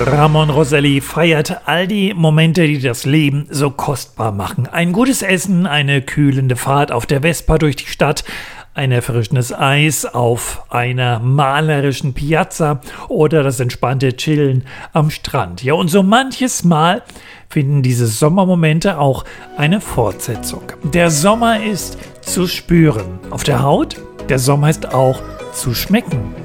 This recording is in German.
Ramon Roselli feiert all die Momente, die das Leben so kostbar machen. Ein gutes Essen, eine kühlende Fahrt auf der Vespa durch die Stadt, ein erfrischendes Eis auf einer malerischen Piazza oder das entspannte Chillen am Strand. Ja, und so manches Mal finden diese Sommermomente auch eine Fortsetzung. Der Sommer ist zu spüren. Auf der Haut, der Sommer ist auch zu schmecken.